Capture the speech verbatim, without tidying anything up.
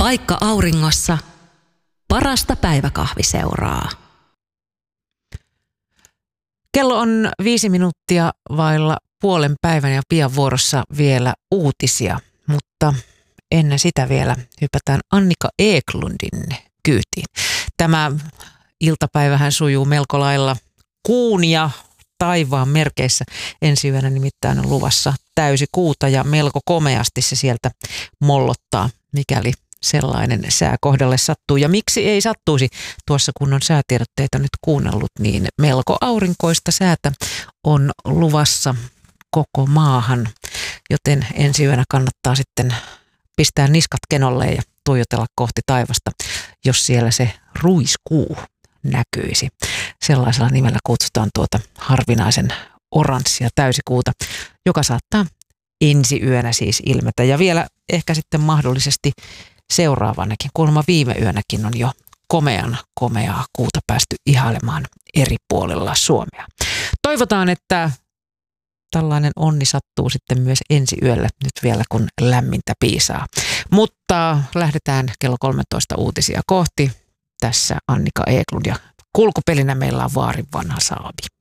Paikka auringossa. Parasta päiväkahviseuraa. Kello on viisi minuuttia vailla puolen päivän ja pian vuorossa vielä uutisia, mutta ennen sitä vielä hypätään Annika Eklundin kyytiin. Tämä iltapäivähän sujuu melko lailla kuun ja taivaan merkeissä. Ensi yönä nimittäin on luvassa täysi kuuta ja melko komeasti se sieltä mollottaa, mikäli sellainen sää kohdalle sattuu. Ja miksi ei sattuisi? Tuossa kun on säätiedotteita nyt kuunnellut, niin melko aurinkoista säätä on luvassa koko maahan. Joten ensi yönä kannattaa sitten pistää niskat kenolle ja tuijotella kohti taivasta, jos siellä se ruiskuu näkyisi. Sellaisella nimellä kutsutaan tuota harvinaisen oranssia täysikuuta, joka saattaa ensi yönä siis ilmetä. Ja vielä ehkä sitten mahdollisesti seuraavanakin. Kuulemma viime yönäkin on jo komean komeaa kuuta päästy ihailemaan eri puolilla Suomea. Toivotaan, että tällainen onni sattuu sitten myös ensi yöllä nyt vielä kun lämmintä piisaa. Mutta lähdetään kello kolmetoista uutisia kohti. Tässä Annika Eklund ja kulkupelinä meillä on Vaarin vanha saavi.